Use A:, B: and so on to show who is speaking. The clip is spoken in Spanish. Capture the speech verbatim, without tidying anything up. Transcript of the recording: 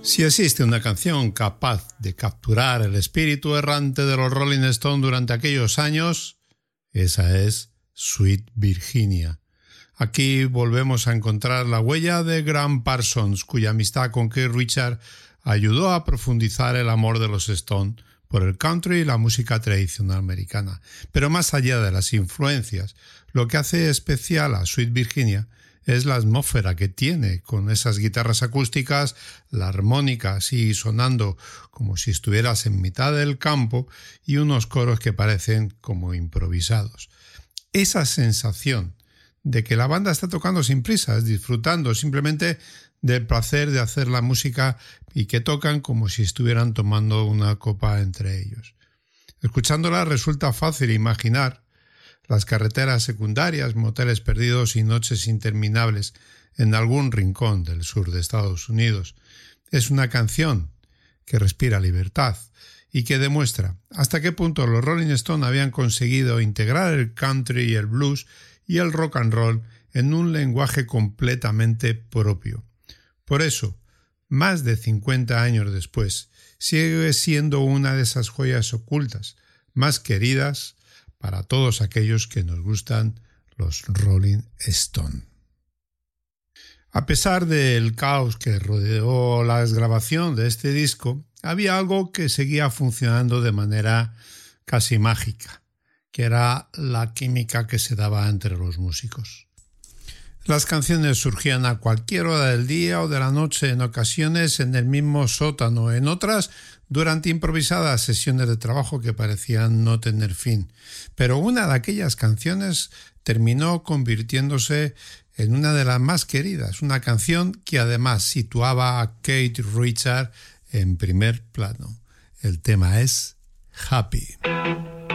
A: Si existe una canción capaz de capturar el espíritu errante de los Rolling Stones durante aquellos años, esa es Sweet Virginia. Aquí volvemos a encontrar la huella de Gram Parsons, cuya amistad con Keith Richards ayudó a profundizar el amor de los Stones por el country y la música tradicional americana. Pero más allá de las influencias, lo que hace especial a Sweet Virginia es la atmósfera que tiene, con esas guitarras acústicas, la armónica así sonando como si estuvieras en mitad del campo y unos coros que parecen como improvisados. Esa sensación de que la banda está tocando sin prisas, disfrutando simplemente del placer de hacer la música y que tocan como si estuvieran tomando una copa entre ellos. Escuchándola resulta fácil imaginar las carreteras secundarias, moteles perdidos y noches interminables en algún rincón del sur de Estados Unidos. Es una canción que respira libertad y que demuestra hasta qué punto los Rolling Stones habían conseguido integrar el country y el blues y el rock and roll en un lenguaje completamente propio. Por eso, más de cincuenta años después, sigue siendo una de esas joyas ocultas más queridas para todos aquellos que nos gustan los Rolling Stones. A pesar del caos que rodeó la grabación de este disco, había algo que seguía funcionando de manera casi mágica, que era la química que se daba entre los músicos. Las canciones surgían a cualquier hora del día o de la noche, en ocasiones en el mismo sótano, en otras durante improvisadas sesiones de trabajo que parecían no tener fin. Pero una de aquellas canciones terminó convirtiéndose en una de las más queridas, una canción que además situaba a Keith Richards en primer plano. El tema es Happy.